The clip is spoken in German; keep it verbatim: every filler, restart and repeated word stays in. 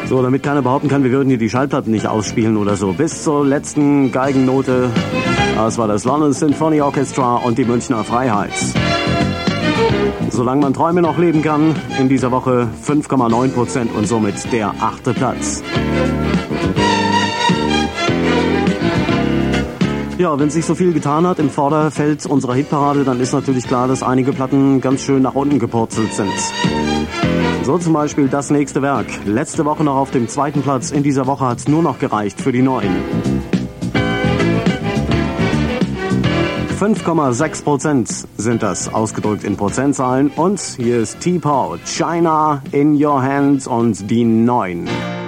So, damit keiner behaupten kann, wir würden hier die Schallplatten nicht ausspielen oder so. Bis zur letzten Geigennote. Das war das London Symphony Orchestra und die Münchner Freiheit. Solange man Träume noch leben kann, in dieser Woche fünf Komma neun Prozent und somit der achte Platz. Ja, wenn sich so viel getan hat im Vorderfeld unserer Hitparade, dann ist natürlich klar, dass einige Platten ganz schön nach unten gepurzelt sind. So zum Beispiel das nächste Werk. Letzte Woche noch auf dem zweiten Platz. In dieser Woche hat es nur noch gereicht für die neun. fünf Komma sechs Prozent sind das, ausgedrückt in Prozentzahlen. Und hier ist T-Paul, China in Your Hands und die neun.